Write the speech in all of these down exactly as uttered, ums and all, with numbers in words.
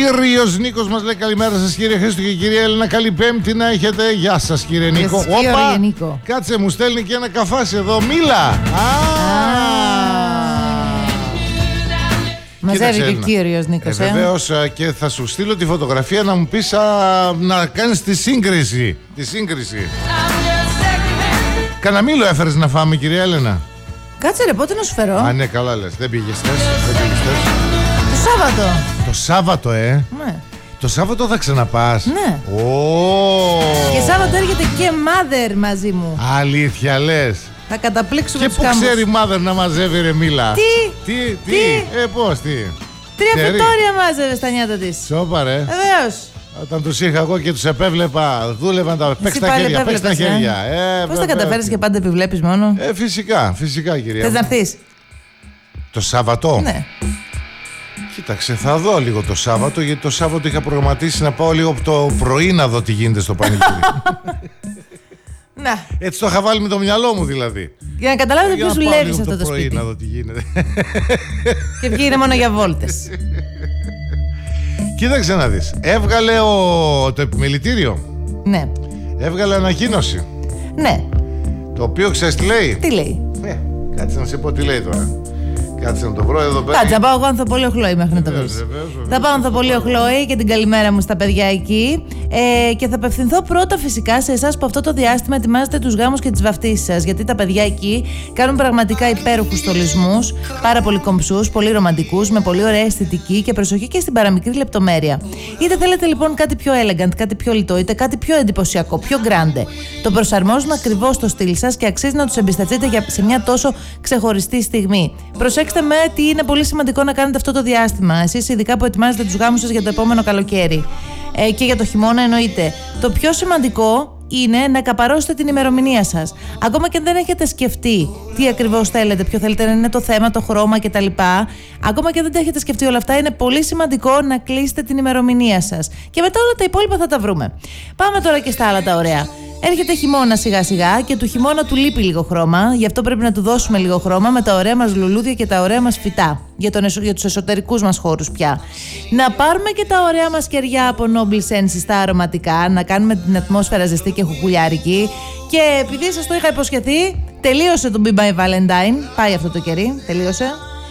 Κύριος Νίκος μας λέει καλημέρα σας κύριε Χρήστο και κυρία Έλληνα. Καλή Πέμπτη να έχετε. Γεια σας κύριε Νίκο. Όπα, Νίκο. Κάτσε, μου στέλνει και ένα καφάσι εδώ. Μίλα. Μαζεύει και ο κύριος Νίκος. Ε, βεβαίως, και θα σου στείλω τη φωτογραφία να μου πεις α, να κάνεις τη σύγκριση. Τη σύγκριση. Κανα μήλο έφερες να φάμε κυρία Έλληνα? Κάτσε ρε, πότε να σου φέρω? Α, ναι, καλά λες. Δεν πήγες θες, δεν πήγες θες. Το Σάββατο. Το Σάββατο, ε. Ναι. Το Σάββατο θα ξαναπάς? Ναι. Oh. Και Σάββατο έρχεται και mother μαζί μου. Αλήθεια λες? Θα καταπλήξουμε και τους πού κάμπους. ξέρει η mother να μαζεύει ρε Μίλα? Τι? Τι, τι, Τι? ε πώς, τι? Τρία Ξέρει. φυτόρια μάζευε στα νιάτα της. Σόπα ρε. Βεβαίως. Όταν τους είχα εγώ και τους επέβλεπα, δούλευαν τα... Παίξ τα πάλι χέρια, παίξ τα επέβλεπες, χέρια. ε? Ε, Πώς τα καταφέρεις και πάντα επιβλέπεις μόνο? Ε, φυσικά, φυσικά κυρία. Θες να έρθεις? Το Σάββατο? Ναι. Κοίταξε, θα δω λίγο το Σάββατο, γιατί το Σάββατο είχα προγραμματίσει να πάω λίγο από το πρωί να δω τι γίνεται στο πανηγύρι. Να. Έτσι το είχα βάλει με το μυαλό μου δηλαδή. Για να καταλάβετε ποιος δουλεύει σε αυτό το, το πρωί σπίτι. να δω τι γίνεται. Και βγήκε μόνο για βόλτες. Κοίταξε να δεις. Έβγαλε ο... το επιμελητήριο. Ναι. Έβγαλε ανακοίνωση. Ναι. Το οποίο ξέρεις τι λέει? Τι λέει? Ε, κάτσε να σε πω τι λέει τώρα. Κάτσε να το βρω εδώ πέρα. Κάτσε, να πάω εγώ Ανθοπολείο Χλόη μέχρι να το βρεις. Θα πάω Ανθοπολείο Χλόη και την καλημέρα μου στα παιδιά εκεί. Ε, και θα απευθυνθώ πρώτα φυσικά σε εσάς που αυτό το διάστημα ετοιμάζετε τους γάμους και τις βαφτίσεις σας. Γιατί τα παιδιά εκεί κάνουν πραγματικά υπέροχους στολισμούς, πάρα πολύ κομψούς, πολύ ρομαντικούς, με πολύ ωραία αισθητική και προσοχή και στην παραμικρή λεπτομέρεια. Είτε θέλετε λοιπόν κάτι πιο elegant, κάτι πιο λιτό, είτε κάτι πιο εντυπωσιακό, πιο grande. Το προσαρμόζουν ακριβώς στο στυλ σας και αξίζει να τους εμπιστευτείτε για, σε μια τόσο ξεχωριστή στιγμή. Προσέξτε με τι είναι πολύ σημαντικό να κάνετε αυτό το διάστημα. Εσείς, ειδικά που ετοιμάζετε τους γάμους σας για το επόμενο καλοκαίρι ε, και για το χειμώνα, εννοείται. Το πιο σημαντικό είναι να καπαρώσετε την ημερομηνία σας. Ακόμα και αν δεν έχετε σκεφτεί τι ακριβώς θέλετε, ποιο θέλετε να είναι το θέμα, το χρώμα κτλ. Ακόμα και αν δεν τα έχετε σκεφτεί όλα αυτά, είναι πολύ σημαντικό να κλείσετε την ημερομηνία σας. Και μετά όλα τα υπόλοιπα θα τα βρούμε. Πάμε τώρα και στα άλλα τα ωραία. Έρχεται χειμώνα σιγά σιγά και του χειμώνα του λείπει λίγο χρώμα, γι' αυτό πρέπει να του δώσουμε λίγο χρώμα με τα ωραία μας λουλούδια και τα ωραία μας φυτά, για, τον, για τους εσωτερικούς μας χώρους πια. Να πάρουμε και τα ωραία μας κεριά από Noble Senses, τα αρωματικά, να κάνουμε την ατμόσφαιρα ζεστή και χουχουλιάρικη. Και επειδή σας το είχα υποσχεθεί, τελείωσε το Be My Valentine, πάει αυτό το κερί, τελείωσε.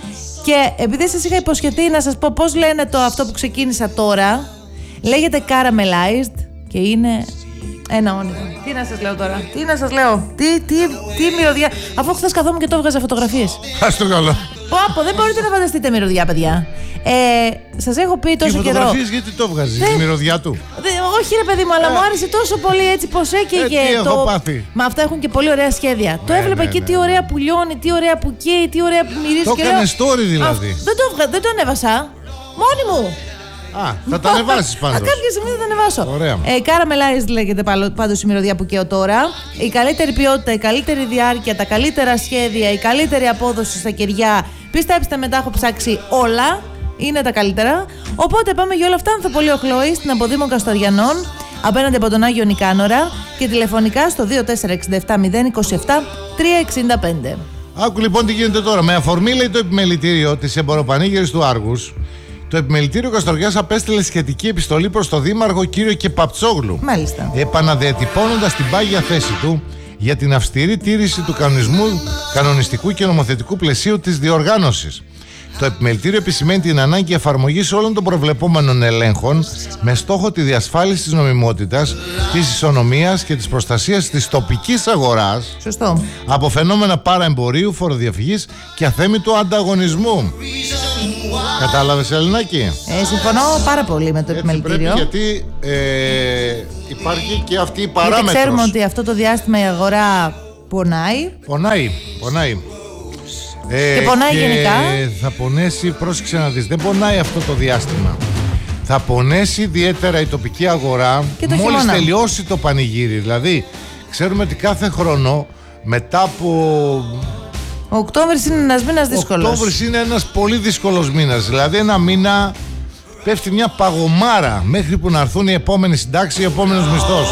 Και επειδή σας είχα υποσχεθεί να σας πω πώς λένε το αυτό που ξεκίνησα τώρα, λέγεται Caramelized και είναι... ένα όνειρο. Τι να σας λέω τώρα, τι να σας λέω, τι, τι, τι μυρωδιά. Αφού χθες καθόμουν και το έβγαζα φωτογραφίες. Ας το καλό. Πω, δεν μπορείτε να φανταστείτε μυρωδιά, παιδιά. Ε, σας έχω πει τόσο καιρό. Οι φωτογραφίες γιατί το έβγαζε, δεν... τη μυρωδιά του? Δε, όχι ρε παιδί μου, αλλά ε... μου άρεσε τόσο πολύ έτσι πως έκαιγε. Ε, τι το... έχω πάθει. Μα αυτά έχουν και πολύ ωραία σχέδια. Ναι, το έβλεπα ναι, εκεί ναι. τι ωραία που λιώνει, τι ωραία που καίει, τι ωραία που μυρίζει. Το έκανε story δηλαδή. Α, δεν, το, δεν το ανέβασα. Μόνη μου. Α, θα τα ανεβάσεις πάντως. Α, κάποια στιγμή θα τα ανεβάσω. Ωραία. Ε, Caramelized λέγεται πάντως η μυρωδιά που καίω τώρα. Η καλύτερη ποιότητα, η καλύτερη διάρκεια, τα καλύτερα σχέδια, η καλύτερη απόδοση στα κεριά. Πιστέψτε με, τα έχω ψάξει όλα. Είναι τα καλύτερα. Οπότε πάμε για όλα αυτά. Ανθοπολείο Χλόη στην Αποδήμων Καστοριανών, απέναντι από τον Άγιο Νικάνορα, και τηλεφωνικά στο δύο τέσσερα έξι επτά μηδέν δύο επτά τρία έξι πέντε. Άκου λοιπόν τι γίνεται τώρα. Με αφορμή, λέει, το επιμελητήριο της εμποροπανήγυρης του Άργους, το επιμελητήριο Καστοριάς απέστειλε σχετική επιστολή προς τον Δήμαρχο κύριο Κεπαπτσόγλου. Μάλιστα. Επαναδιατυπώνοντας την πάγια θέση του για την αυστηρή τήρηση του κανονισμού, κανονιστικού και νομοθετικού πλαισίου της διοργάνωσης. Το επιμελητήριο επισημαίνει την ανάγκη εφαρμογής όλων των προβλεπόμενων ελέγχων με στόχο τη διασφάλιση της νομιμότητας, της ισονομίας και της προστασίας της τοπικής αγοράς. Σωστό. Από φαινόμενα παραεμπορίου, φοροδιαφυγής και αθέμητου ανταγωνισμού. Κατάλαβες, Ελληνάκη? Ε, συμφωνώ πάρα πολύ με το Έτσι επιμελητήριο. πρέπει, γιατί ε, υπάρχει και αυτή η παράμετρος. Γιατί ξέρουμε ότι αυτό το διάστημα η αγορά πονάει. Πονάει, πονάει. Ε, και πονάει και γενικά. Θα πονέσει, πρόσεξε να δεις, δεν πονάει αυτό το διάστημα. Θα πονέσει ιδιαίτερα η τοπική αγορά μόλις χειμώνα. τελειώσει το πανηγύρι. Δηλαδή, ξέρουμε ότι κάθε χρόνο μετά από... Ο Οκτώβρης είναι ένας μήνας δύσκολος. Ο Οκτώβρης είναι ένας πολύ δύσκολος μήνας. Δηλαδή, ένα μήνα πέφτει μια παγωμάρα μέχρι που να έρθουν οι επόμενοι συντάξεις, οι επόμενος μισθός.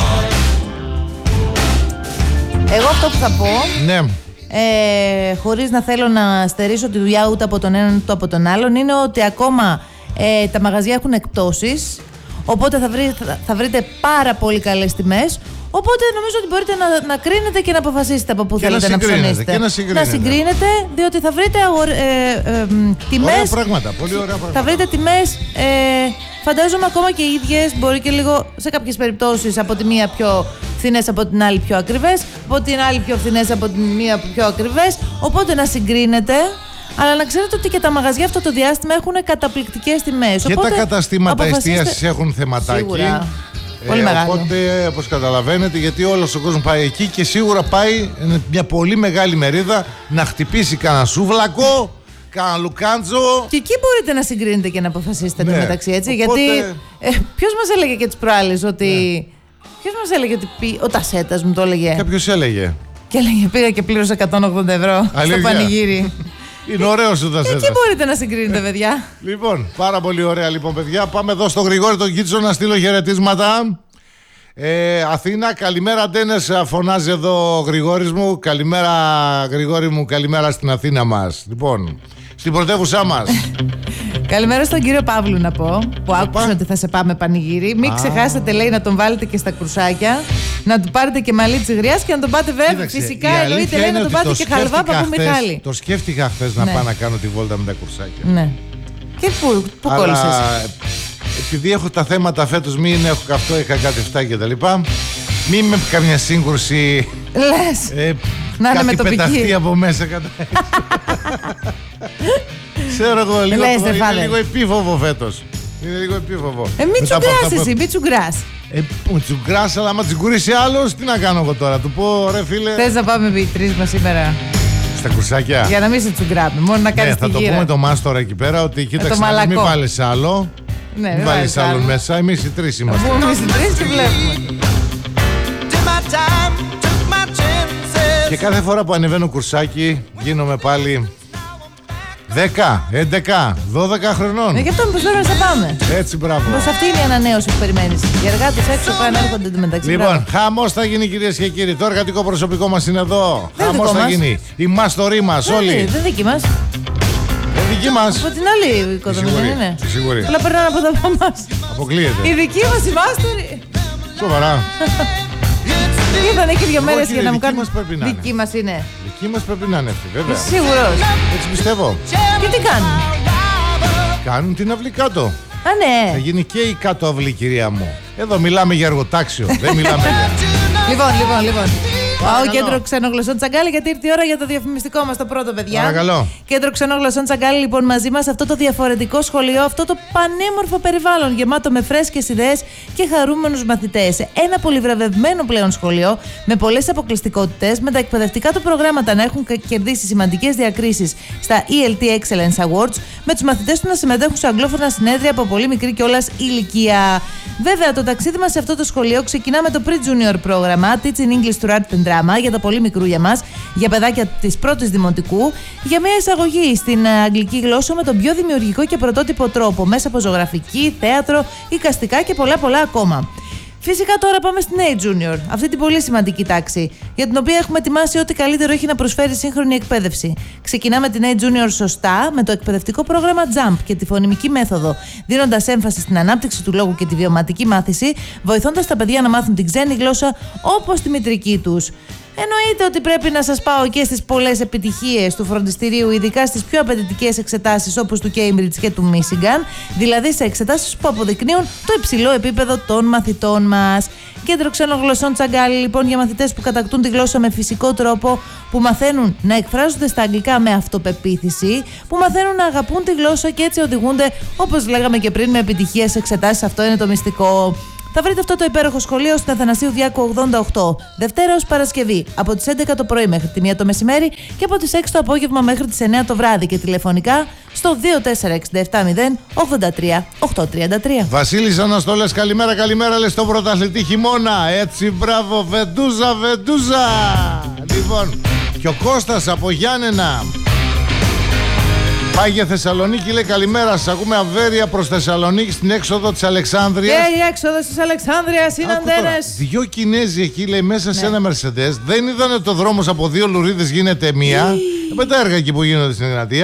Εγώ αυτό που θα πω, ναι. ε, χωρίς να θέλω να στερήσω τη δουλειά ούτε από τον έναν ούτε από τον άλλον, είναι ότι ακόμα Ε, τα μαγαζιά έχουν εκπτώσεις, οπότε θα, βρει, θα, θα βρείτε πάρα πολύ καλές τιμές. Οπότε νομίζω ότι μπορείτε να, να κρίνετε και να αποφασίσετε από πού και θέλετε να, να ψωνίσετε. Και να συγκρίνετε. Να συγκρίνετε, διότι θα βρείτε αγορ, ε, ε, ε, τιμές. Ωραία πράγματα, πολύ ωραία πράγματα. Θα βρείτε τιμές, ε, φαντάζομαι ακόμα και οι ίδιες, μπορεί και λίγο σε κάποιες περιπτώσεις από τη μία πιο φθηνές, από την άλλη πιο ακριβές, από την άλλη πιο φθηνές, από την μία πιο ακριβές. Οπότε να συγκρίνετε. Αλλά να ξέρετε ότι και τα μαγαζιά αυτό το διάστημα έχουν καταπληκτικές τιμές. Και οπότε τα καταστήματα αποφασίστε... εστίασης έχουν θεματάκι. Σίγουρα. Ε, πολύ μεγάλο. Οπότε, όπως καταλαβαίνετε, γιατί όλος ο κόσμος πάει εκεί και σίγουρα πάει μια πολύ μεγάλη μερίδα να χτυπήσει κανένα σούβλακο, κανένα λουκάντζο. Και εκεί μπορείτε να συγκρίνετε και να αποφασίσετε ναι. μεταξύ, έτσι. Οπότε... Γιατί ε, ποιος μας έλεγε και τις προάλλες ότι. Ναι. Ποιος μας έλεγε ότι. Πει... Ο Τασέτας μου το έλεγε. Κάποιος έλεγε. Και έλεγε πήγα και πλήρωσα εκατόν ογδόντα ευρώ. Αλήθεια. Στο πανηγύρι. Είναι ωραίος ο Τασέτας. Εκεί μπορείτε να συγκρίνετε, παιδιά. Λοιπόν, πάρα πολύ ωραία λοιπόν, παιδιά. Πάμε εδώ στο Γρηγόρη τον Κίτσο να στείλω χαιρετίσματα. Ε, Αθήνα, καλημέρα Ντένες, φωνάζει εδώ ο Γρηγόρης μου. Καλημέρα Γρηγόρη μου, καλημέρα στην Αθήνα μας. Λοιπόν, στην πρωτεύουσά μας. Καλημέρα στον κύριο Παύλου να πω, που άκουσα ότι θα σε πάμε πανηγύρι. Μην Α. ξεχάσετε, λέει, να τον βάλετε και στα κρουσάκια, να του πάρετε και μαλλί της γριάς και να τον πάτε βέβαια. Κοίταξε, φυσικά εννοείται, λέει, να τον πάτε και χαλβά από Παππού Μιχάλη. Το σκέφτηκα χθες να ναι. πάω να κάνω τη βόλτα με τα κρουσάκια. Ναι. Και πού, πού Αλλά... κόλλησες? Επειδή έχω τα θέματα φέτος, μην έχω καυτό, είχα κάτι αυτά και τα λοιπά. Μην με καμιά σύγκρουση. Λες, ε, να είναι με τοπική. Κάτι πεταχτεί από μέσα κατά. Ξέρω εγώ, λίγο, Λες, το, είναι φάλε. λίγο επίφοβο φέτος. Είναι λίγο επίφοβο. Ε, μην τσουγκράς εσύ, μην τσουγκράς. Ε, τσουγκράς, αλλά άμα τσουγκρίσει άλλος, τι να κάνω εγώ τώρα. Του πω, ρε φίλε. Θες να πάμε οι τρεις μας σήμερα στα κουρσάκια? Για να μην σε τσουγκράμε, μόνο να κάνεις ναι, τη θα γύρα. το πούμε το μάστορα εκεί πέρα ότι κοίταξε, να μην βάλεις άλλο. Ναι, μην βάλεις άλλον μέσα, εμείς οι τρεις είμαστε. Εμείς οι τρεις και βλέπουμε. Και κάθε φορά που ανεβαίνω κουρσάκι γίνομαι πάλι δέκα, έντεκα, δώδεκα χρονών. Ναι, γι' αυτό μήπως τώρα θα πάμε. Έτσι, μπράβο. Μήπως αυτή είναι η ανανέωση που περιμένεις. Οι εργάτες έξω πάνε έρχονται εντωμεταξύ. Λοιπόν, χαμός θα γίνει, κυρίες και κύριοι. Το εργατικό προσωπικό μας είναι εδώ. Δεν χαμός θα μας. γίνει. Οι μάστοροι μας, δεν, όλοι. Δεν δική μας. Δεν δική μας. Από την άλλη οικοδομή δεν είναι. Σίγουρη. Αλλά περνάνε από τα από μας. Αποκλείεται. Οι δικοί μας οι μάστοροι. Σοβαρά. Ήρθαν και δύο μέρες για να μου κάνουν. Δική μας είναι. Δική μας πρέπει να είναι αυτή, βέβαια. Σίγουρος. Έτσι πιστεύω. Και τι κάνουν? Κάνουν την αυλή κάτω. Α, ναι. Θα γίνει και η κάτω αυλή, κυρία μου. Εδώ μιλάμε για εργοτάξιο. Δεν μιλάμε για. Λοιπόν, λοιπόν, λοιπόν. Πάω κέντρο ξενογλωσσών Τσαγκάλη, γιατί ήρθε η ώρα για το διαφημιστικό μας το πρώτο, παιδιά. Παρακαλώ. Κέντρο ξενογλωσσών Τσαγκάλη, λοιπόν, μαζί μας αυτό το διαφορετικό σχολείο, αυτό το πανέμορφο περιβάλλον γεμάτο με φρέσκες ιδέες και χαρούμενους μαθητές. Ένα πολυβραβευμένο πλέον σχολείο με πολλές αποκλειστικότητες, με τα εκπαιδευτικά του προγράμματα να έχουν κερδίσει σημαντικές διακρίσεις στα ι ελ τι Excellence Awards, με τους μαθητές του να συμμετέχουν σε αγγλόφωνα συνέδρια από πολύ μικρή κιόλας ηλικία. Βέβαια, το ταξίδι μας σε αυτό το σχολείο ξεκινά με το Pre-Junior πρόγραμμα Teaching English to Art and Drama για τα πολύ μικρού για μας, για παιδάκια της πρώτης δημοτικού, για μια εισαγωγή στην αγγλική γλώσσα με τον πιο δημιουργικό και πρωτότυπο τρόπο, μέσα από ζωγραφική, θέατρο, εικαστικά και πολλά πολλά ακόμα. Φυσικά τώρα πάμε στην A Junior, αυτή την πολύ σημαντική τάξη, για την οποία έχουμε ετοιμάσει ό,τι καλύτερο έχει να προσφέρει σύγχρονη εκπαίδευση. Ξεκινάμε την A Junior σωστά με το εκπαιδευτικό πρόγραμμα Jump και τη φωνημική μέθοδο, δίνοντας έμφαση στην ανάπτυξη του λόγου και τη βιωματική μάθηση, βοηθώντας τα παιδιά να μάθουν την ξένη γλώσσα όπως τη μητρική τους. Εννοείται ότι πρέπει να σας πάω και στις πολλές επιτυχίες του φροντιστηρίου, ειδικά στις πιο απαιτητικές εξετάσεις όπως του Cambridge και του Michigan, δηλαδή σε εξετάσεις που αποδεικνύουν το υψηλό επίπεδο των μαθητών μας. Κέντρο ξένων γλωσσών Τσαγκάλη, λοιπόν, για μαθητές που κατακτούν τη γλώσσα με φυσικό τρόπο, που μαθαίνουν να εκφράζονται στα αγγλικά με αυτοπεποίθηση, που μαθαίνουν να αγαπούν τη γλώσσα και έτσι οδηγούνται, όπως λέγαμε και πριν, με επιτυχία σε εξετάσεις. Αυτό είναι το μυστικό. Θα βρείτε αυτό το υπέροχο σχολείο στην Αθανασίου Διάκου ογδόντα οκτώ, Δευτέρα ως Παρασκευή, από τις έντεκα το πρωί μέχρι τη μία το μεσημέρι και από τις έξι το απόγευμα μέχρι τις εννέα το βράδυ, και τηλεφωνικά στο δύο τέσσερα έξι επτά μηδέν ογδόντα τρία οκτακόσια τριάντα τρία. Βασίλης Αναστόλες, καλημέρα, καλημέρα, λες στον πρωταθλητή χειμώνα. Έτσι, μπράβο, βεντούζα, βεντούζα. Λοιπόν, και ο Κώστας από Γιάννενα πάει για Θεσσαλονίκη, λέει καλημέρα. Σας ακούμε αβέρεια προς Θεσσαλονίκη στην έξοδο της Αλεξάνδρειας. Και η έξοδος της Αλεξάνδρειας είναι αντένες. Δυο Κινέζοι εκεί, λέει, μέσα ναι. σε ένα Mercedes. Δεν είδανε το δρόμος από δύο λουρίδες γίνεται μία. Με τα έργα εκεί που γίνονται στην Εγνατία.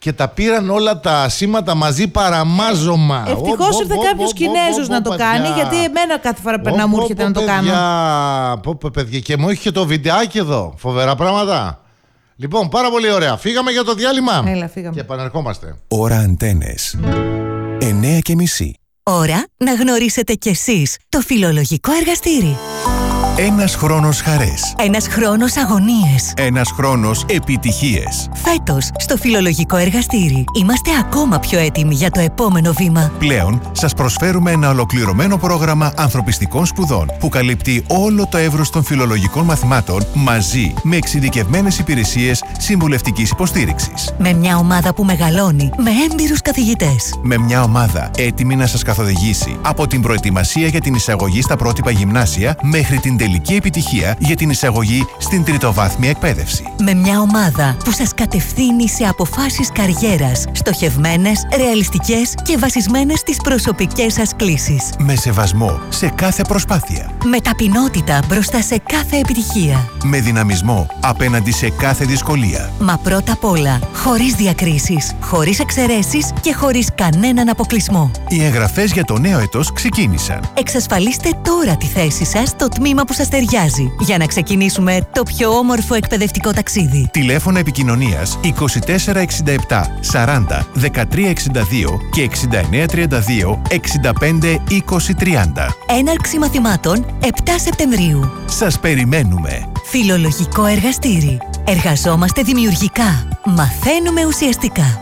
και τα πήραν όλα τα σήματα μαζί παραμάζωμα. Ευτυχώς ήρθε κάποιος Κινέζος να το κάνει, γιατί εμένα κάθε φορά πρέπει να μου έρχεται να το κάνω. Πω, πω, παιδιά, και μου έχει και το βιντεάκι εδώ. Φοβερά πράγματα. Λοιπόν, πάρα πολύ ωραία. Φύγαμε για το διάλειμμα. Έλα, φύγαμε. Και επανερχόμαστε. Ώρα Αντένες. εννέα και μισή. Ώρα να γνωρίσετε κι εσείς το φιλολογικό εργαστήρι. Ένας χρόνος χαρές. Ένας χρόνος αγωνίες. Ένας χρόνος επιτυχίες. Φέτος, στο φιλολογικό εργαστήρι, είμαστε ακόμα πιο έτοιμοι για το επόμενο βήμα. Πλέον, σας προσφέρουμε ένα ολοκληρωμένο πρόγραμμα ανθρωπιστικών σπουδών που καλύπτει όλο το εύρος των φιλολογικών μαθημάτων μαζί με εξειδικευμένες υπηρεσίες συμβουλευτικής υποστήριξης. Με μια ομάδα που μεγαλώνει, με έμπειρους καθηγητές. Με μια ομάδα έτοιμη να σας καθοδηγήσει από την προετοιμασία για την εισαγωγή στα πρότυπα γυμνάσια μέχρι την τελική επιτυχία για την εισαγωγή στην τριτοβάθμια εκπαίδευση. Με μια ομάδα που σας κατευθύνει σε αποφάσεις καριέρας, στοχευμένες, ρεαλιστικές και βασισμένες στις προσωπικές σας κλίσεις. Με σεβασμό σε κάθε προσπάθεια. Με ταπεινότητα μπροστά σε κάθε επιτυχία. Με δυναμισμό απέναντι σε κάθε δυσκολία. Μα πρώτα απ' όλα, χωρίς διακρίσεις, χωρίς εξαιρέσεις και χωρίς κανέναν αποκλεισμό. Οι εγγραφές για το νέο έτος ξεκίνησαν. Εξασφαλίστε τώρα τη θέση σας στο τμήμα που σας ταιριάζει για να ξεκινήσουμε το πιο όμορφο εκπαιδευτικό ταξίδι. Τηλέφωνα επικοινωνίας είκοσι τέσσερα εξήντα επτά σαράντα δεκατρία εξήντα δύο και εξήντα εννέα τριάντα δύο εξήντα πέντε είκοσι τριάντα. Έναρξη μαθημάτων επτά Σεπτεμβρίου. Σας περιμένουμε. Φιλολογικό εργαστήρι. Εργαζόμαστε δημιουργικά. Μαθαίνουμε ουσιαστικά.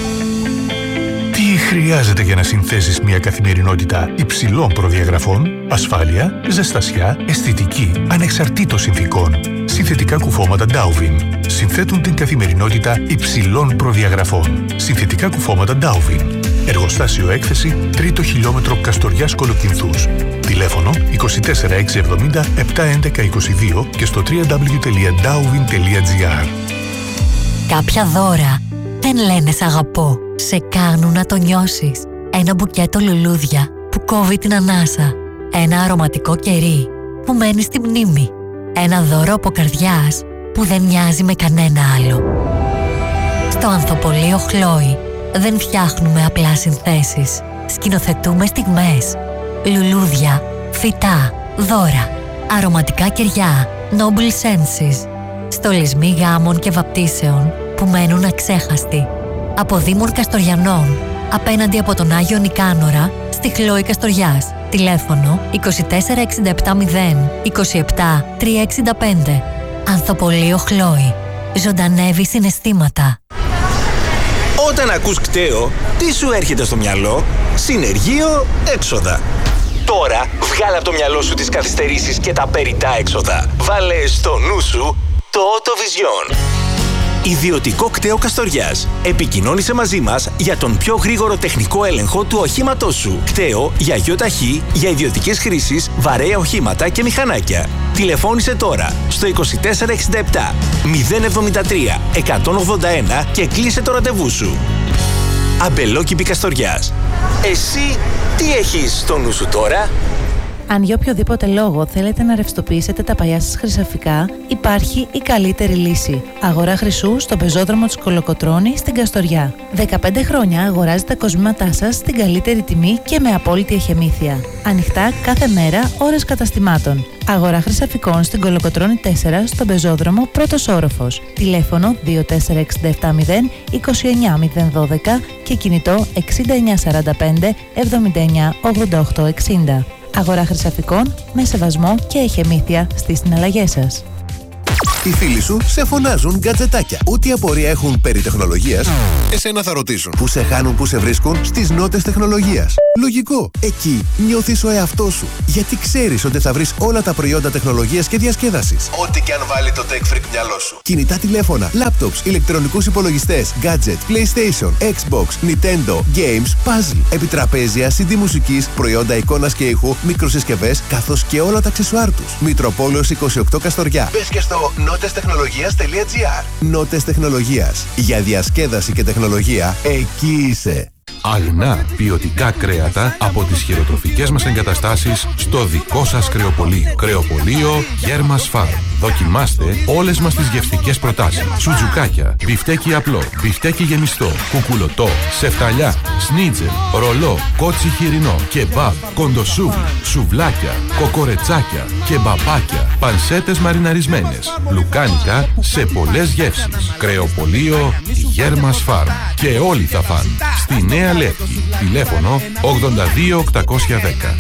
Τι χρειάζεται για να συνθέσεις μια καθημερινότητα υψηλών προδιαγραφών, ασφάλεια, ζεστασιά, αισθητική, ανεξαρτήτως συνθήκων. Συνθετικά κουφώματα Dowvin συνθέτουν την καθημερινότητα υψηλών προδιαγραφών. Συνθετικά κουφώματα Dowvin. Εργοστάσιο έκθεση τρίτο χιλιόμετρο Καστοριάς Κολοκυνθούς. Τηλέφωνο είκοσι τέσσερα εξακόσια εβδομήντα επτακόσια έντεκα είκοσι δύο και στο double-u double-u double-u τελεία dowvin τελεία gr. Κάποια δώρα δεν λένε σ' αγαπώ. Σε κάνουν να το νιώσεις. Ένα μπουκέτο λουλούδια που κόβει την ανάσα. Ένα αρωματικό κερί που μένει στη μνήμη. Ένα δώρο από καρδιάς που δεν μοιάζει με κανένα άλλο. Στο ανθοπολείο Χλόι δεν φτιάχνουμε απλά συνθέσεις. Σκηνοθετούμε στιγμές. Λουλούδια, φυτά, δώρα, αρωματικά κεριά, noble senses. Στολισμοί γάμων και βαπτίσεων που μένουν αξέχαστοι. Από Δήμων Καστοριανών, απέναντι από τον Άγιο Νικάνορα, στη Χλόη Καστοριάς. Τηλέφωνο είκοσι τέσσερα εξήντα επτά μηδέν είκοσι επτά τριακόσια εξήντα πέντε. Ανθοπολείο Χλόη. Ζωντανεύει συναισθήματα. Όταν ακούς κταίο, τι σου έρχεται στο μυαλό? Συνεργείο έξοδα. Τώρα βγάλε από το μυαλό σου τις καθυστερήσεις και τα περιττά έξοδα. Βάλε στο νου σου το Autovision. Ιδιωτικό κταίο Καστοριάς. Επικοινώνησε μαζί μας για τον πιο γρήγορο τεχνικό έλεγχο του οχήματός σου. Κταίο για γιοταχή, για ιδιωτικές χρήσεις, βαρέα οχήματα και μηχανάκια. Τηλεφώνησε τώρα στο είκοσι τέσσερα εξήντα επτά μηδέν εβδομήντα τρία εκατόν ογδόντα ένα και κλείσε το ραντεβού σου. Αμπελόκηπη Καστοριάς. Εσύ τι έχεις στο νου σου τώρα? Αν για οποιοδήποτε λόγο θέλετε να ρευστοποιήσετε τα παλιά σας χρυσαφικά, υπάρχει η καλύτερη λύση. Αγορά χρυσού στο πεζόδρομο της Κολοκοτρώνη στην Καστοριά. δεκαπέντε χρόνια αγοράζετε τα κοσμήματά σας στην καλύτερη τιμή και με απόλυτη εχεμήθεια. Ανοιχτά κάθε μέρα, ώρες καταστημάτων. Αγορά χρυσαφικών στην Κολοκοτρώνη τέσσερα στον πεζόδρομο πρώτος όροφος. Τηλέφωνο δύο τέσσερα εξήντα επτά μηδέν είκοσι εννέα μηδέν δώδεκα και κινητό εξήντα εννέα σαράντα πέντε εβδομήντα εννέα ογδόντα οκτώ εξήντα. Αγορά χρυσαφικών με σεβασμό και εχεμήθεια στις συναλλαγές σας. Οι φίλοι σου σε φωνάζουν γκατζετάκια. Ό,τι απορία έχουν περί τεχνολογίας, εσένα θα ρωτήσουν. Πού σε χάνουν, πού σε βρίσκουν? Στις νότες τεχνολογίας. Λογικό. Εκεί νιώθεις ο εαυτός σου. Γιατί ξέρεις ότι θα βρεις όλα τα προϊόντα τεχνολογίας και διασκέδασης. Ό,τι και αν βάλει το tech freak μυαλό σου. Κινητά τηλέφωνα, laptops, ηλεκτρονικούς υπολογιστές, gadget, PlayStation, Xbox, Nintendo, games, puzzle, επιτραπέζια, σι ντι μουσικής, προϊόντα εικόνας και ήχου, μικροσυσκευές, καθώς και όλα τα αξεσουάρ τους. Μητροπόλεως είκοσι οκτώ Καστοριά. Μπες και στο νότες τεχνολογίας τελεία τζι άρ. Νότες Τεχνολογίας. Για διασκέδαση και τεχνολογία, εκεί είσαι. Αγνά ποιοτικά κρέατα από τις χειροτροφικές μας εγκαταστάσεις στο δικό σας κρεοπωλείο. Κρεοπωλείο Γέρμας Farm. Δοκιμάστε όλες μας τις γευστικές προτάσεις. Σουτζουκάκια, μπιφτέκι απλό, μπιφτέκι γεμιστό, κουκουλωτό, σεφταλιά, σνίτζελ, ρολό, κότσι χοιρινό, κεμπάμπ, κοντοσούβλι, σουβλάκια, κοκορετσάκια, κεμπαπάκια, πανσέτες μαριναρισμένες, λουκάνικα σε πολλές γεύσεις. Κρεοπωλείο Γέρμας Farm. Και όλοι θα φαν. Στη Νέα Λεύκη. Τηλέφωνο ογδόντα δύο οκτακόσια δέκα.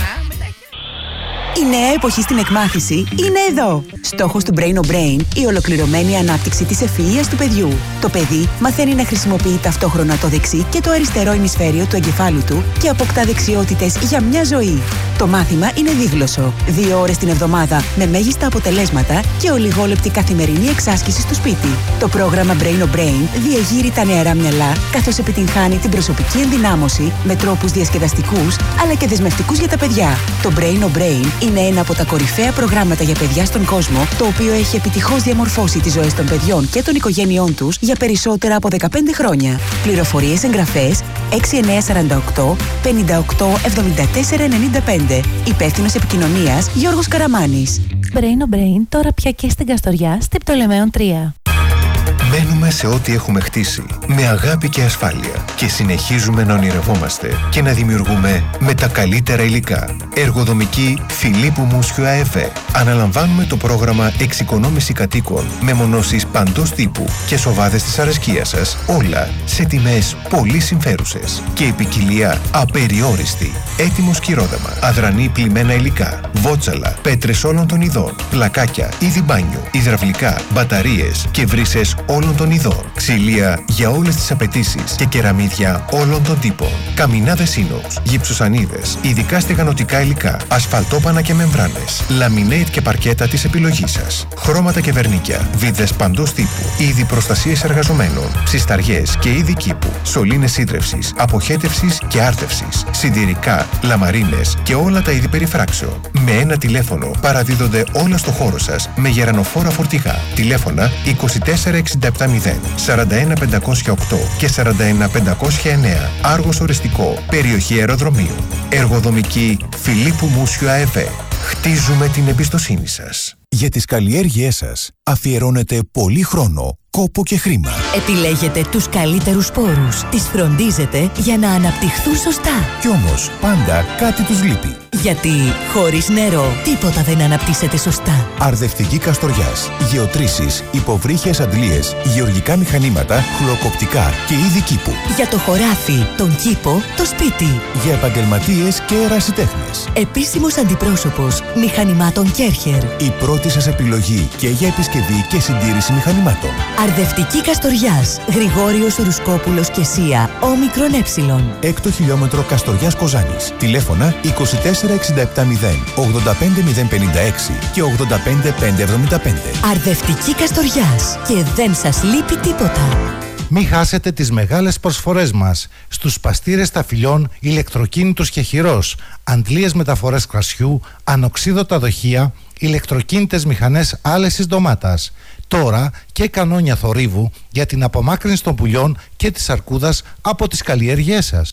Η νέα εποχή στην εκμάθηση είναι εδώ. Στόχος του Brain O Brain, η ολοκληρωμένη ανάπτυξη της ευφυΐας του παιδιού. Το παιδί μαθαίνει να χρησιμοποιεί ταυτόχρονα το δεξί και το αριστερό ημισφαίριο του εγκεφάλου του και αποκτά δεξιότητες για μια ζωή. Το μάθημα είναι δίγλωσσο. Δύο ώρες την εβδομάδα με μέγιστα αποτελέσματα και ολιγόλεπτη καθημερινή εξάσκηση στο σπίτι. Το πρόγραμμα Brain O Brain διεγείρει τα νεαρά μυαλά καθώς επιτυγχάνει την προσωπική ενδυνάμωση με τρόπους διασκεδαστικούς αλλά και δεσμευτικούς για τα παιδιά. Το Brain O Brain είναι ένα από τα κορυφαία προγράμματα για παιδιά στον κόσμο, το οποίο έχει επιτυχώς διαμορφώσει τις ζωές των παιδιών και των οικογένειών τους για περισσότερα από δεκαπέντε χρόνια. Πληροφορίες, εγγραφές έξι εννιά τέσσερα οκτώ πέντε οκτώ εβδομήντα τέσσερα ενενήντα πέντε. Υπεύθυνος επικοινωνίας Γιώργος Καραμάνης. Brain O Brain τώρα πια και στην Καστοριά, στη Πτολεμαίων τρία. Μένουμε σε ό,τι έχουμε χτίσει, με αγάπη και ασφάλεια και συνεχίζουμε να ονειρευόμαστε και να δημιουργούμε με τα καλύτερα υλικά. Εργοδομική Φιλίππου Μούσιου ΑΕΒ. Αναλαμβάνουμε το πρόγραμμα εξοικονόμηση κατοίκων με μονώσεις παντός τύπου και σοβάδες της αρεσκίας σας, όλα σε τιμές πολύ συμφέρουσες και η ποικιλία απεριόριστη. Έτοιμο σκυρόδεμα, αδρανή πλημμένα υλικά, βότσαλα, πέτρες όλων των ειδών, πλακάκια, είδη μπάνιου, υδραυλικά, μπαταρίες και βρύσες όλων των ειδών, ξυλία για όλες τις απαιτήσεις και κεραμίδια όλων των τύπων, καμινάδες ίνοξ, γυψοσανίδες, ειδικά στεγανοτικά υλικά, ασφαλτόπανα και μεμβράνες, λαμινέιτ και παρκέτα της επιλογής σας, χρώματα και βερνίκια, βίδες παντός τύπου, είδη προστασίας εργαζομένων, ψισταριές και είδη κήπου, σωλήνες ίδρευσης, αποχέτευσης και άρτευσης, συντηρικά, λαμαρίνες και όλα τα είδη περιφράξεων. Με ένα τηλέφωνο παραδίδονται όλα στο χώρο σας με γερανοφόρα φορτηγά. Τηλέφωνα είκοσι τέσσερα εξήντα επτά μηδέν, σαράντα ένα πεντακόσια οκτώ και σαράντα ένα πεντακόσια εννέα. Άργος οριστικό, περιοχή αεροδρομίου. Εργοδομική Φιλίππου Μούσιου ΑΕΒ. Χτίζουμε την εμπιστοσύνη σας. Για τις καλλιέργειές σας αφιερώνετε πολύ χρόνο, κόπο και χρήμα. Επιλέγετε τους καλύτερους σπόρους, τις φροντίζετε για να αναπτυχθούν σωστά. Κι όμως πάντα κάτι τους λείπει. Γιατί χωρίς νερό τίποτα δεν αναπτύσσεται σωστά. Αρδευτική Καστοριάς, γεωτρήσεις, υποβρύχιες αντλίες, γεωργικά μηχανήματα, χλωκοπτικά και είδη κήπου. Για το χωράφι, τον κήπο, το σπίτι. Για επαγγελματίες και ερασιτέχνες. Επίσημος αντιπρόσωπος μηχανημάτων Κέρχερ. Η πρώτη σας επιλογή και για επισκευή και συντήρηση μηχανημάτων. Αρδευτική Καστοριάς, Γρηγόριος Ρουσκόπουλος και Σία, όμικρον έψιλον. Έκτο χιλιόμετρο Καστοριάς Κοζάνης. Τηλέφωνα είκοσι τέσσερα εξήντα επτά μηδέν, ογδόντα πέντε μηδέν πενήντα έξι και ογδόντα πέντε πεντακόσια εβδομήντα πέντε. Αρδευτική Καστοριάς. Και δεν σας λείπει τίποτα. Μην χάσετε τις μεγάλες προσφορές μας στους παστήρες ταφυλιών ηλεκτροκίνητος και χειρός, αντλίες μεταφορές κρασιού, ανοξίδωτα δοχεία, ηλεκτροκίνητες μηχανές άλεσης ντομάτας. Τώρα και κανόνια θορύβου για την απομάκρυνση των πουλιών και της αρκούδας από τις καλλιέργειές σας.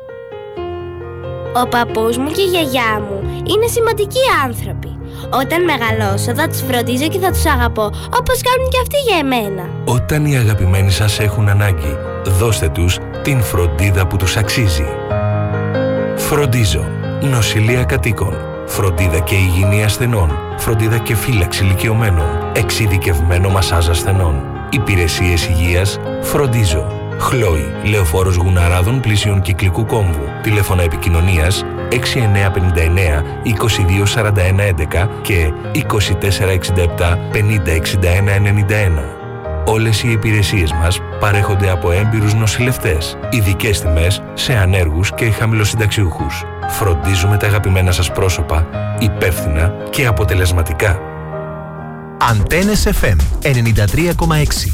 Ο παππούς μου και η γιαγιά μου είναι σημαντικοί άνθρωποι. Όταν μεγαλώσω θα τους φροντίζω και θα τους αγαπώ όπως κάνουν και αυτοί για εμένα. Όταν οι αγαπημένοι σας έχουν ανάγκη, δώστε τους την φροντίδα που τους αξίζει. Φροντίζω. Νοσηλεία κατοίκων. Φροντίδα και υγιεινή ασθενών. Φροντίδα και φύλαξη ηλικιωμένων. Εξειδικευμένο μασάζ ασθενών. Υπηρεσίες υγείας. Φροντίζω. Χλόι, Λεωφόρος Γουναράδων πλησίων Κυκλικού Κόμβου. Τηλέφωνα επικοινωνίας έξι εννιά πέντε εννιά είκοσι δύο σαράντα ένα έντεκα και είκοσι τέσσερα εξήντα επτά πενήντα εξήντα ένα ενενήντα ένα. Όλες οι υπηρεσίες μας παρέχονται από έμπειρους νοσηλευτές. Ειδικές τιμές σε ανέργους και χαμηλοσυνταξιούχους. Φροντίζουμε τα αγαπημένα σας πρόσωπα υπεύθυνα και αποτελεσματικά. Αντένες εφ εμ ενενήντα τρία κόμμα έξι.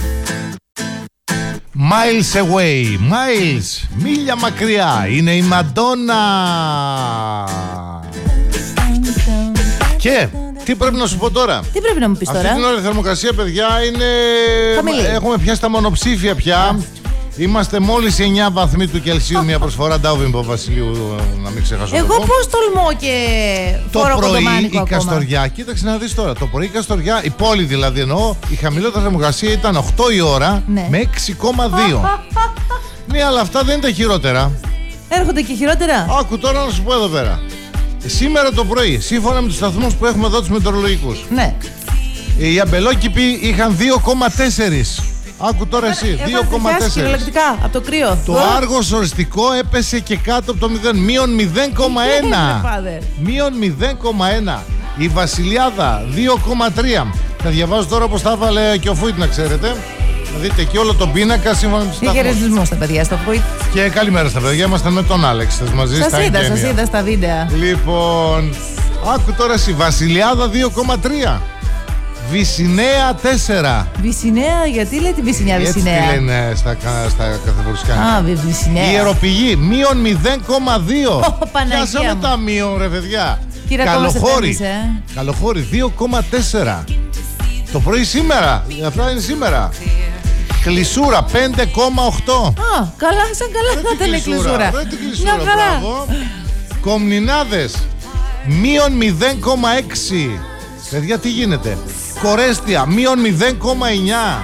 Miles away, miles, μίλια μακριά, είναι η Μαντόνα. Και τι πρέπει να σου πω τώρα? Τι πρέπει να μου πεις τώρα? Αυτή την ώρα η θερμοκρασία, παιδιά, είναι... Χαμηλή. Έχουμε πιάσει τα μονοψήφια πια. Είμαστε μόλις εννιά βαθμοί του Κελσίου. Μια προσφορά Ντάουβιν Παπασιλείου, να μην ξεχάσω. Εγώ πώς τολμώ και φορώ κοντομάνικο η ακόμα. Καστοριά, κοίταξε να δεις τώρα. Το πρωί η Καστοριά, η πόλη δηλαδή εννοώ, η χαμηλότερη θερμοκρασία ήταν οκτώ η ώρα, ναι, με έξι κόμμα δύο. Ναι, αλλά αυτά δεν είναι τα χειρότερα. Έρχονται και χειρότερα. Άκου τώρα να σου πω εδώ πέρα. Σήμερα το πρωί, σύμφωνα με τους σταθμούς που έχουμε εδώ τους μετεωρολογικούς, ναι, οι αμπελόκηποι είχαν δύο κόμμα τέσσερα. Άκου τώρα εσύ, δύο κόμμα τέσσερα. Κυριολεκτικά, από το κρύο. Το Άργος οριστικό έπεσε και κάτω από το μηδέν, μείον μηδέν κόμμα ένα. Μείον μηδέν κόμμα ένα. Η Βασιλιάδα δύο κόμμα τρία. Θα διαβάζω τώρα πως τα έβαλε και ο Φούιτ, να ξέρετε. Να δείτε και όλο τον πίνακα σύμφωνα με τους σταθμούς. Χαιρετισμό στα παιδιά στο Φούιτ. Και καλημέρα στα παιδιά, ήμασταν με τον Άλεξ μαζί σας στα είδα, εγγένεια. σας είδα στα βίντεο. Λοιπόν, άκου τώρα εσύ, Βασιλιάδα δύο κόμμα τρία. Βυσσινέα τέσσερα. Βυσσινέα, γιατί λέει τη Βυσσινιά Βυσσινέα? Έτσι τη λένε στα, στα καθεβουρσκάνια. Α, Βυσσινέα. Η Ιεροπηγή, μείον μηδέν κόμμα δύο. Παναγία μου. τα μείον, ρε παιδιά. Κύριε, Καλοχώρη, ε. Καλοχώρη δύο κόμμα τέσσερα. Το πρωί σήμερα, αυτά είναι σήμερα. Κλεισούρα πέντε κόμμα οκτώ. Α, καλά, σαν καλά θα ήταν η Κλεισούρα. Μια χαρά. Κομνηνάδες, μείον μηδέν κόμμα έξι. Παιδιά, τι γίνεται? Κορέστια, μείον μηδέν κόμμα εννιά.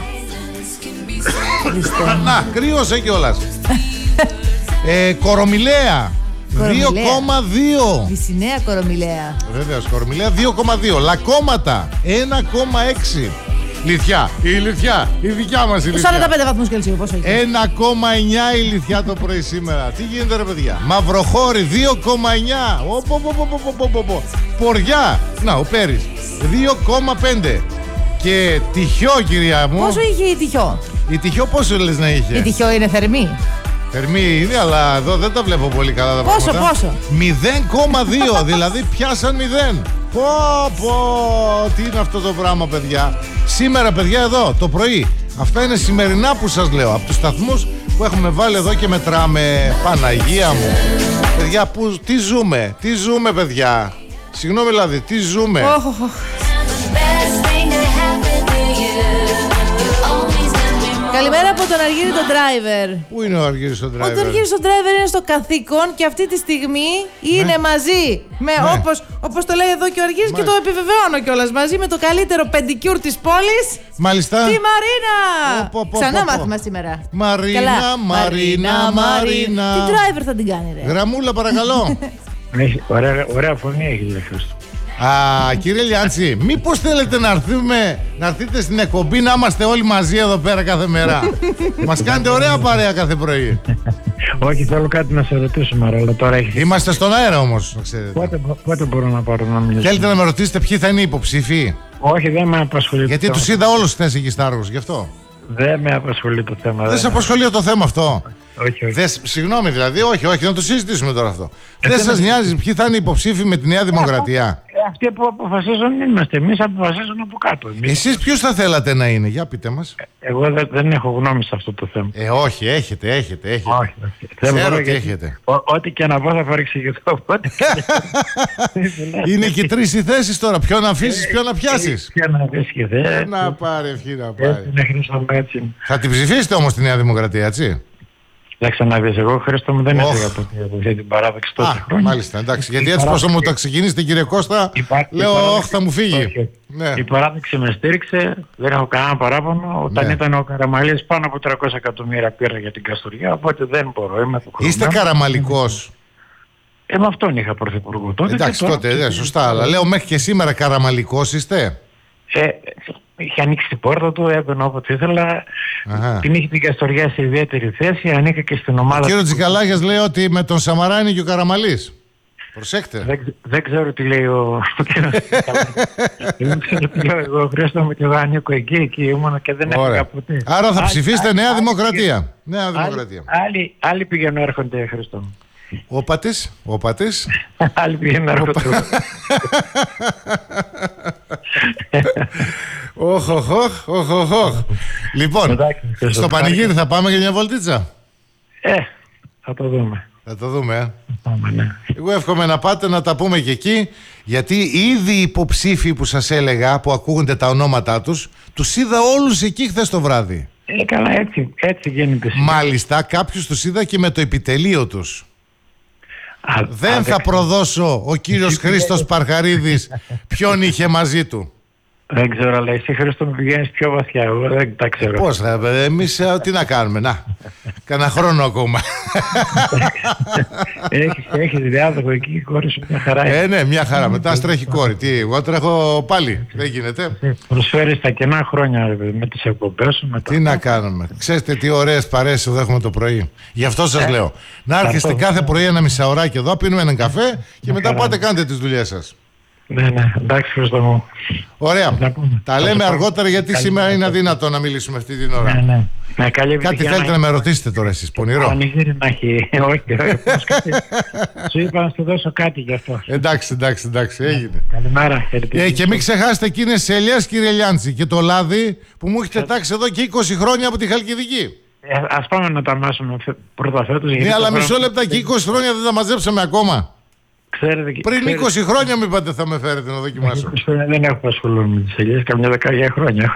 Να, κρύωσε κιόλας. ε, Κορομιλέα, δύο κόμμα δύο. Βυσσινέα Κορομιλέα. Βέβαια, Κορομιλέα δύο κόμμα δύο. Λακώματα, ένα κόμμα έξι. Λιθιά, η Λιθιά, η δικιά μας η Λιθιά. σαράντα πέντε βαθμούς Κελσίου, πόσο έχει? ένα κόμμα εννιά η Λιθιά το πρωί σήμερα. Τι γίνεται ρε παιδιά? Μαυροχώρη δύο κόμμα εννιά. Ποριά, να ο Πέρης δύο κόμμα πέντε. Και Τυχιό, κυρία μου. Πόσο είχε η Τυχιό? Η Τυχιό πόσο λες να είχε? Η Τυχιό είναι θερμή. Θερμή είναι, αλλά εδώ δεν τα βλέπω πολύ καλά τα πόσο, πράγματα. Πόσο, πόσο? μηδέν κόμμα δύο, δηλαδή πιάσαν μηδέν. Πω πω, τι είναι αυτό το πράγμα παιδιά? Σήμερα παιδιά εδώ το πρωί, αυτά είναι σημερινά που σας λέω, από τους σταθμούς που έχουμε βάλει εδώ και μετράμε. Παναγία μου. Παιδιά, που, τι ζούμε, τι ζούμε παιδιά? Συγγνώμη δηλαδή, τι ζούμε? Oh, oh, oh. Καλημέρα από τον Αργύρι τον driver. Πού είναι ο Αργύρης τον driver? Ο Αργύρης τον driver είναι στο καθήκον και αυτή τη στιγμή είναι ναι. μαζί με, ναι. όπως, όπως το λέει εδώ και ο Αργύρης, και το επιβεβαιώνω κιόλας, μαζί με το καλύτερο πεντικιούρ της πόλης. Μάλιστα. Τη Μαρίνα. Πω, πω, πω, Ξανά πω, πω. μάθημα σήμερα. Μαρίνα, Καλά. Μαρίνα, Μαρίνα. Τι driver θα την κάνει ρε? Γραμμούλα παρακαλώ. Ωραία, ωραία φωνή έχει λέει Χρήστο. Α, κύριε Λιάντσι, μήπως θέλετε να έρθουμε, να έρθετε στην εκπομπή, να είμαστε όλοι μαζί εδώ πέρα κάθε μέρα? Μας κάνετε ωραία παρέα κάθε πρωί. Όχι, θέλω κάτι να σε ρωτήσουμε, αλλά τώρα έχει. Είμαστε στον αέρα όμως, να ξέρετε. Πότε, πότε μπορώ να πάρω να μιλήσω? Θέλετε να με ρωτήσετε ποιοι θα είναι οι υποψήφοι? Όχι, δεν με απασχολεί. Γιατί τους είδα όλους χθες εκεί στα Άργος, γι' αυτό. Δεν με απασχολεί το θέμα. Δεν σε απασχολεί το θέμα αυτό? Όχι, όχι. Δες, συγγνώμη δηλαδή, όχι, όχι, να το συζητήσουμε τώρα αυτό. Ε, δεν σας νοιάζει ποιοι θα είναι υποψήφοι με τη Νέα Δημοκρατία? Ε, αυτοί που αποφασίζουν είμαστε εμείς, αποφασίζουν από κάτω. Εμείς. Εσείς ποιους θα θέλατε να είναι? Για πείτε μας. Εγώ δεν, δεν έχω γνώμη σε αυτό το θέμα. Ε, όχι, έχετε, έχετε, έχετε. Όχι, όχι. Ξέρω ότι έχετε. Ό, ό,τι και να πω θα παρεξηγηθώ. Οπότε... είναι και τρεις οι θέσεις τώρα. Ποιο να αφήσεις, ποιο να πιάσεις. Ποιο να αφήσεις και δεν. Να πάρει ευχή να πάρει. Έτσι. Θα την ψηφίσετε όμως τη Νέα Δημοκρατία, έτσι? Θα ξαναδείς, εγώ Χρήστο μου δεν έφυγα από την παράδοξη τόσα χρόνια. Μάλιστα, εντάξει. Γιατί έτσι πόσο μου το ξεκινήσετε κύριε Κώστα, λέω όχι θα μου φύγει. Ναι. Η παράδοξη με στήριξε, δεν έχω κανένα παράπονο. Όταν ναι. ήταν ο Καραμαλής πάνω από τριακόσια εκατομμύρια πήρα για την Καστοριά, οπότε δεν μπορώ. Είμαι είστε Καραμαλικός? Ε, με αυτόν είχα πρωθυπουργό τότε. Εντάξει τότε, ναι, σωστά, αλλά λέω μέχρι και σήμερα Καραμαλικός είστε? Ε, είχε ανοίξει την πόρτα του, έμπαινα όποτε ήθελα. Αχα. Την είχε την Καστοριά σε ιδιαίτερη θέση, ανήκα και στην ομάδα. Ο κύριο Τζικαλάγιας λέει ότι με τον Σαμαρά είναι και ο Καραμαλής. Προσέξτε. Δεν, δεν ξέρω τι λέει ο δεν ξέρω τι λέω εγώ. Χρειάζομαι με και εγώ ανήκω εκεί, εκεί ήμουν και δεν έφυγα ποτέ. Άρα θα ψηφίσετε Νέα Δημοκρατία. Νέα Δημοκρατία. Άλλοι, άλλοι πηγαίνουν έρχονται, Χριστό. Ο πατής, ο πατής. Άλλοι πηγαίνουν έρχονται. Οχ, οχ, οχ, οχ, οχ. Λοιπόν, στο πανηγύρι θα πάμε για μια βολτίτσα? Ε, θα το δούμε. Θα το δούμε, ε. Πάμε, ναι. Εγώ εύχομαι να πάτε να τα πούμε και εκεί, γιατί ήδη οι υποψήφοι που σας έλεγα, που ακούγονται τα ονόματά τους, τους είδα όλους εκεί χθες το βράδυ. Ε, καλά, έτσι, έτσι γίνεται. Μάλιστα, κάποιους τους είδα και με το επιτελείο τους. Α, δεν α, θα προδώσω ο κύριος Χρήστος Παρχαρίδης ποιον είχε μαζί του. Δεν ξέρω, αλλά εσύ, Χρήστο, μου πηγαίνεις πιο βαθιά. Εγώ δεν τα ξέρω. Πώς θα, εμείς τι να κάνουμε, να, κανένα χρόνο ακόμα. έχεις, έχεις διάδοχο εκεί, η κόρη σου μια χαρά. Ε, ναι, μια χαρά. Μετά στρέχει κόρη. Τι, εγώ τρέχω πάλι. Δεν γίνεται. Προσφέρεις τα κενά χρόνια με τις εκπομπές σου. Με τι να κάνουμε. Ξέρετε τι ωραίες παρέες εδώ έχουμε το πρωί. Γι' αυτό σας ε, λέω. Να έρχεστε κάθε πρωί ένα μισάωράκι εδώ, πίνουμε έναν καφέ και μετά πάτε κάντε τις δουλειές σας. Ναι, ναι, εντάξει, Χριστό μου. Ωραία. Τα λέμε αργότερα γιατί καλή σήμερα είναι αδύνατο να μιλήσουμε αυτή την ώρα. Ναι, ναι. Ναι, καλή κάτι θέλετε να... να με ρωτήσετε τώρα εσείς, πονηρό. Πανηγύρι να έχει. Όχι, σου είπα να σου δώσω κάτι γι' αυτό. Εντάξει, εντάξει, εντάξει, έγινε. Καλημέρα. Ε, και μην ξεχάσετε εκείνες τις ελιές, κύριε Λιάντση, και το λάδι που μου έχετε τάξει εδώ και είκοσι χρόνια από τη Χαλκιδική. Ε, ας πάμε να τα μάσουμε πρώτα φέτος. Ναι, αλλά μισό λεπτά και είκοσι χρόνια δεν τα μαζέψαμε ακόμα. Ξέρετε, πριν ξέρετε, είκοσι χρόνια μου είπατε θα με φέρετε να δοκιμάσω. είκοσι χρόνια δεν έχω ασχολούμαι με τις ελιές, καμιά δεκαετία χρόνια.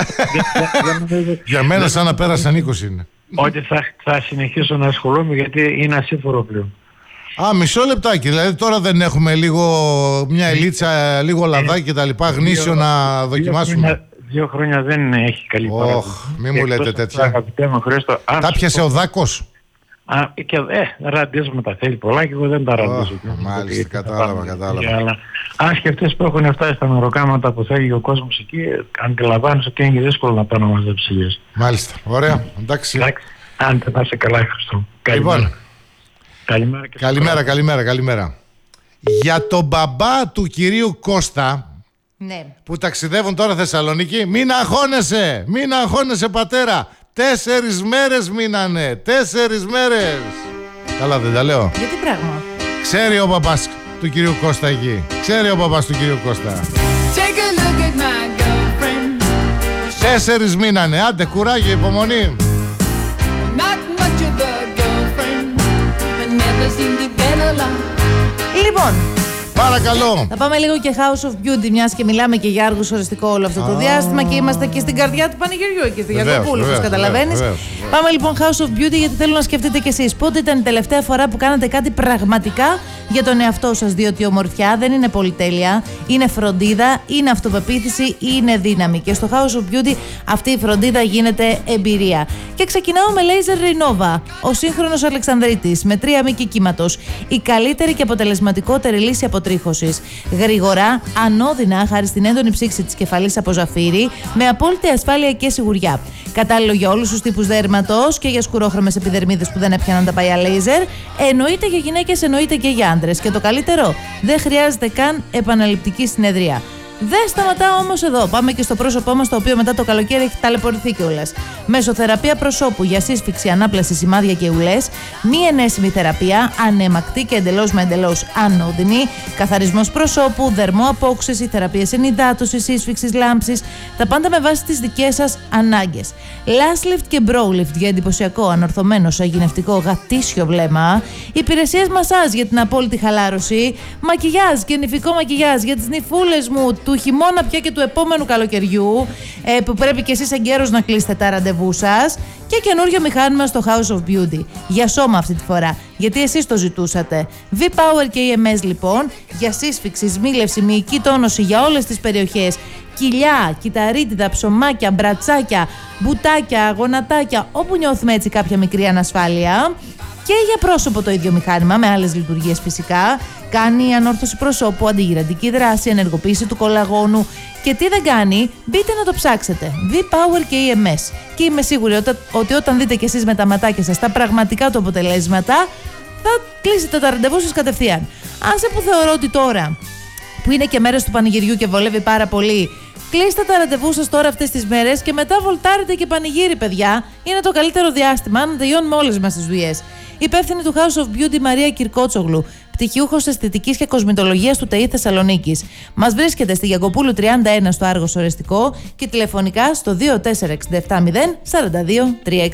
Για μένα σαν να πέρασαν είκοσι είναι. Ότι θα, θα συνεχίσω να ασχολούμαι γιατί είναι ασύμφορο πλέον. Α, μισό λεπτάκι. Δηλαδή τώρα δεν έχουμε λίγο μια ελίτσα, λίγο λαδάκι και τα λοιπά γνήσιο να δοκιμάσουμε. Δύο, δύο χρόνια δεν έχει καλή παράδοση. Ωχ, μη μου λέτε τέτοια. Χρήστο, τα πιασε ο δάκος. Α, και ε, ραντίζουμε τα θέλει πολλά και εγώ δεν τα ραντίζω. Oh, μάλιστα, κατάλαβα, κατάλαβα. Αλλά αν σκεφτείς που έχουν φτάσει στα μεροκάματα που θέλει ο κόσμος εκεί, αντιλαμβάνεσαι ότι είναι δύσκολο να πάνε να μαζέψεις ελιές. Μάλιστα, ωραία, εντάξει. Εντάξει, αν δεν θα είσαι καλά, Χριστό. Λοιπόν, καλημέρα, και καλημέρα, καλημέρα, καλημέρα. Για τον μπαμπά του κυρίου Κώστα, ναι, που ταξιδεύουν τώρα Θεσσαλονίκη, μην αγχώνεσαι, μην αγχώνεσαι πατέρα. Τέσσερις μέρες μείνανε. Τέσσερις μέρες. Καλά δεν τα λέω. Γιατί πράγμα. Ξέρει ο παπάς του κυρίου Κώστα εκεί. Ξέρει ο παπάς του κυρίου Κώστα. Τέσσερις μείνανε. Άντε κουράγιο, υπομονή. Λοιπόν, παρακαλώ. Θα πάμε λίγο και House of Beauty, μιας και μιλάμε και για άργο οριστικό όλο αυτό το διάστημα και είμαστε και στην καρδιά του πανηγυριού και στη Γιακοπούλου, όπως καταλαβαίνεις. Πάμε λοιπόν House of Beauty, γιατί θέλω να σκεφτείτε κι εσείς πότε ήταν η τελευταία φορά που κάνατε κάτι πραγματικά για τον εαυτό σας. Διότι η ομορφιά δεν είναι πολυτέλεια, είναι φροντίδα, είναι αυτοπεποίθηση, είναι δύναμη. Και στο House of Beauty αυτή η φροντίδα γίνεται εμπειρία. Και ξεκινάω με Laser Renova, ο σύγχρονος Αλεξανδρίτης με τρία μήκη κύματος. Η καλύτερη και αποτελεσματικότερη λύση αποτρίχωσης. Γρήγορα, ανώδυνα, χάρη στην έντονη ψήξη της κεφαλής από ζαφύρι, με απόλυτη ασφάλεια και σιγουριά. Κατάλληλο για όλους τους τύπους δέρματος και για σκουρόχρωμες επιδερμίδες που δεν έπιαναν τα παλιά λέιζερ. Εννοείται για γυναίκες, εννοείται και για άντρες. Και το καλύτερο, δεν χρειάζεται καν επαναληπτική συνεδρία. Δεν σταματάω όμως εδώ. Πάμε και στο πρόσωπό μας, το οποίο μετά το καλοκαίρι έχει ταλαιπωρηθεί κιόλας. Μεσοθεραπεία προσώπου για σύσφυξη, ανάπλαση, σημάδια και ουλές. Μη ενέσιμη θεραπεία, ανεμακτή και εντελώς με εντελώς ανώδυνη. Καθαρισμός προσώπου, δερμοαπόξεση, θεραπείες ενυδάτωσης, σύσφυξης, λάμψης. Τα πάντα με βάση τις δικές σας ανάγκες. Lash lift και brow lift για εντυπωσιακό, ανορθωμένο, σαγηνευτικό, γατήσιο βλέμμα. Υπηρεσίες μασάζ για την απόλυτη χαλάρωση. Μακιγιάζ και νηφικό μακιγιάζ για τις νυφούλες μου του χειμώνα πια και του επόμενου καλοκαιριού, ε, που πρέπει και εσείς εγκαίρως να κλείσετε τα ραντεβού σας. Και καινούριο μηχάνημα στο House of Beauty. Για σώμα αυτή τη φορά, γιατί εσείς το ζητούσατε. V-Power και ι εμ ες λοιπόν, για σύσφυξη, σμίλευση, μυϊκή τόνωση για όλες τις περιοχές. Κοιλιά, κυταρίτιδα, ψωμάκια, μπρατσάκια, μπουτάκια, γονατάκια, όπου νιώθουμε έτσι κάποια μικρή ανασφάλεια. Και για πρόσωπο το ίδιο μηχάνημα, με άλλες λειτουργίες φυσικά. Κάνει ανόρθωση προσώπου, αντιγυραντική δράση, ενεργοποίηση του κολαγόνου. Και τι δεν κάνει, μπείτε να το ψάξετε. V-Power και ι εμ ες. Και είμαι σίγουρη ότι όταν δείτε κι εσείς με τα ματάκια σας τα πραγματικά του αποτελέσματα, θα κλείσετε τα ραντεβού σας κατευθείαν. Άσε που θεωρώ ότι τώρα, που είναι και μέρες του πανηγυριού και βολεύει πάρα πολύ, κλείστε τα ραντεβού σας τώρα αυτές τις μέρες και μετά βολτάρετε και πανηγύρι, παιδιά. Είναι το καλύτερο διάστημα να τελειώνουμε όλες μας τις δουλειές. Υπεύθυνη του House of Beauty Μαρία Κυρκότσογλου, πτυχιούχος αισθητικής και κοσμητολογίας του ΤΕΙ Θεσσαλονίκης. Μας βρίσκεται στη Γιακοπούλου τριάντα ένα στο Άργος Ορεστικό και τηλεφωνικά στο δύο τέσσερα έξι επτά μηδέν τέσσερα δύο τρία έξι.